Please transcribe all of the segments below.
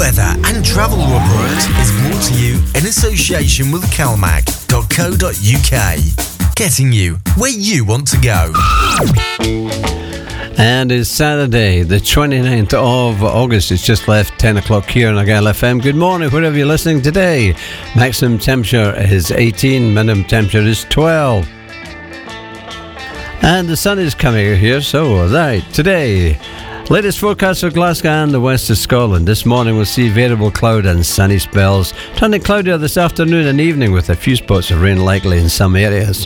weather and travel report is brought to you in association with calmac.co.uk. Getting you where you want to go. And it's Saturday, the 29th of August. It's just left 10 o'clock here on Argyll FM. Good morning, wherever you're listening today. Maximum temperature is 18, minimum temperature is 12. And the sun is coming here, so right, today, latest forecast for Glasgow and the west of Scotland. This morning we'll see variable cloud and sunny spells, turning cloudier this afternoon and evening with a few spots of rain likely in some areas.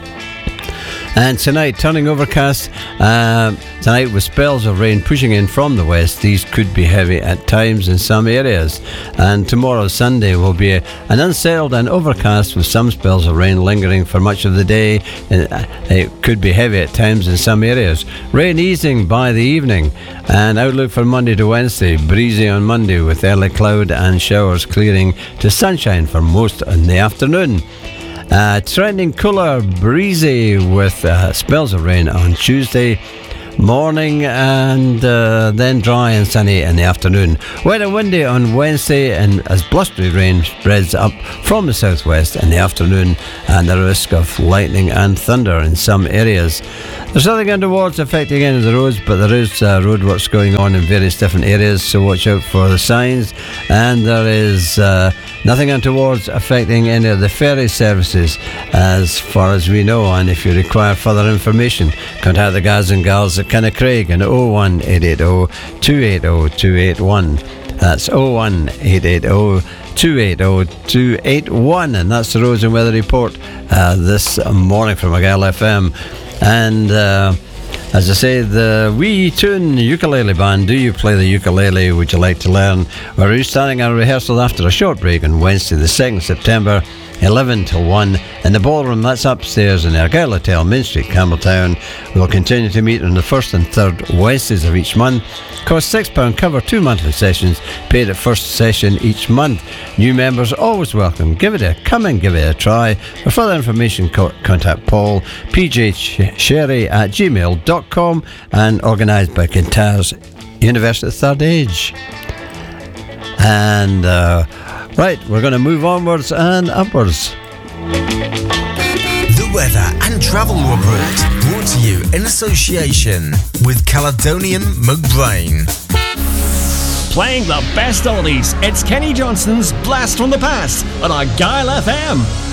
And tonight, turning overcast, tonight with spells of rain pushing in from the west. These could be heavy at times in some areas. And tomorrow, Sunday, will be an unsettled and overcast with some spells of rain lingering for much of the day. It could be heavy at times in some areas. Rain easing by the evening. And outlook for Monday to Wednesday, breezy on Monday with early cloud and showers clearing to sunshine for most in the afternoon. Trending cooler, breezy with spells of rain on Tuesday morning and then dry and sunny in the afternoon. Wet and windy on Wednesday and as blustery rain spreads up from the southwest in the afternoon and the risk of lightning and thunder in some areas. There's nothing underwards affecting any of the roads, but there is roadworks going on in various different areas, so watch out for the signs. And there is nothing untowards affecting any of the ferry services as far as we know. And if you require further information, contact the guys and gals at Kinnacraig and 01880 280 281. That's 01880 280 281. And that's the roads and weather report this morning from Argyll FM. And as I say, the Wee Tune Ukulele Band. Do you play the ukulele? Would you like to learn? We're restarting our rehearsal after a short break on Wednesday the 2nd September, 11 till 1 in the ballroom that's upstairs in the Argyll Hotel, Main Street, Campbelltown. We'll continue to meet on the 1st and 3rd Wednesdays of each month. Cost £6, cover 2 monthly sessions, paid at first session each month. New members always welcome. Give it a try. For further information, contact Paul, pjsherry@gmail.com, and organised by Kintyre's University of Third Age. And right, we're going to move onwards and upwards. The weather and travel report brought to you in association with Caledonian McBrain. Playing the best oldies, it's Kenny Johnson's Blast from the Past on Argyll FM.